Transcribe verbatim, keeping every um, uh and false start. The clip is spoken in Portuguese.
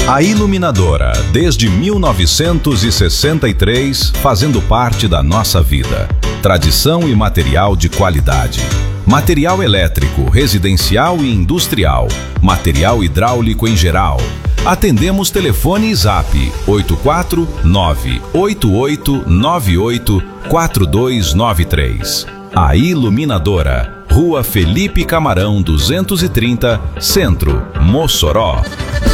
A Iluminadora, desde mil novecentos e sessenta e três, fazendo parte da nossa vida. Tradição e material de qualidade. Material elétrico, residencial e industrial. Material hidráulico em geral. Atendemos telefone e zap oito quatro nove oito oito nove oito quatro dois nove três. A Iluminadora, Rua Felipe Camarão duzentos e trinta, Centro, Mossoró.